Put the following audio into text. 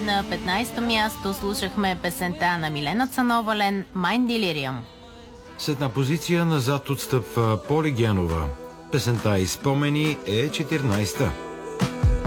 На 15-то място слушахме песента на Милена Цановален «Mein Delirium». С една позиция назад отстъпва Поли Генова. Песента и спомени е 14-та.